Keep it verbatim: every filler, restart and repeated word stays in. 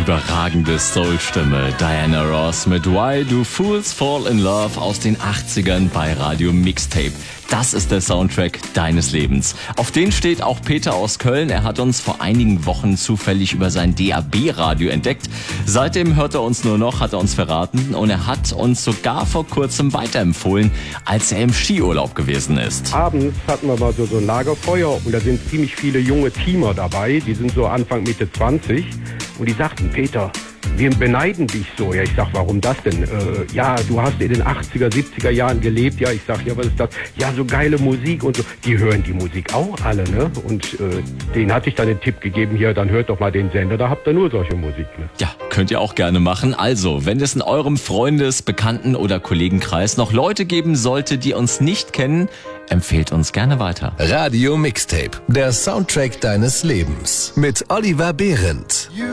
Überragende Soul-Stimme. Diana Ross mit Why Do Fools Fall in Love aus den achtzigern bei Radio Mixtape. Das ist der Soundtrack deines Lebens. Auf den steht auch Peter aus Köln. Er hat uns vor einigen Wochen zufällig über sein D A B-Radio entdeckt. Seitdem hört er uns nur noch, hat er uns verraten. Und er hat uns sogar vor kurzem weiterempfohlen, als er im Skiurlaub gewesen ist. Abends hatten wir mal so, so ein Lagerfeuer und da sind ziemlich viele junge Teamer dabei. Die sind so Anfang, Mitte zwanzig. Und die sagten, Peter, wir beneiden dich so. Ja, ich sag, warum das denn? Äh, ja, du hast in den achtziger, siebziger Jahren gelebt. Ja, ich sag, ja, was ist das? Ja, so geile Musik und so. Die hören die Musik auch alle, ne? Und äh, denen hatte ich dann den Tipp gegeben, hier, dann hört doch mal den Sender, da habt ihr nur solche Musik, ne? Ja, könnt ihr auch gerne machen. Also, wenn es in eurem Freundes-, Bekannten- oder Kollegenkreis noch Leute geben sollte, die uns nicht kennen, empfehlt uns gerne weiter. Radio Mixtape, der Soundtrack deines Lebens mit Oliver Behrendt.